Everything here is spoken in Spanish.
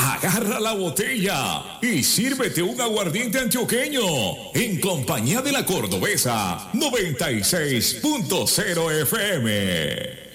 Agarra la botella y sírvete un aguardiente antioqueño en compañía de la Cordobesa 96.0 FM.